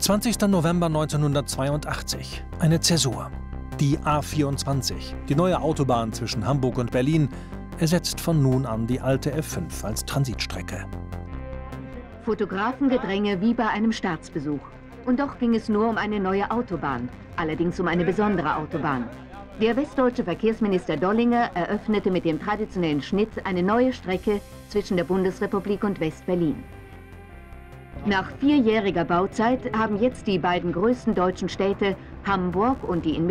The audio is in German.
20. November 1982. Eine Zäsur. Die A24, die neue Autobahn zwischen Hamburg und Berlin, ersetzt von nun an die alte F5 als Transitstrecke. Fotografengedränge wie bei einem Staatsbesuch. Und doch ging es nur um eine neue Autobahn, allerdings um eine besondere Autobahn. Der westdeutsche Verkehrsminister Dollinger eröffnete mit dem traditionellen Schnitt eine neue Strecke zwischen der Bundesrepublik und West-Berlin. Nach 4-jähriger Bauzeit haben jetzt die beiden größten deutschen Städte, Hamburg und die in